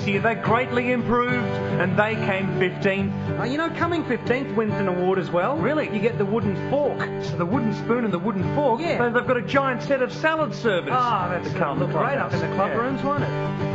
year. They greatly improved and they came 15th. You know, coming 15th wins an award as well. Really? You get the wooden fork. So the wooden spoon and the wooden fork. Yeah. So they've got a giant set of salad servers. That's to going come to look great up in the club Yeah. rooms, won't it?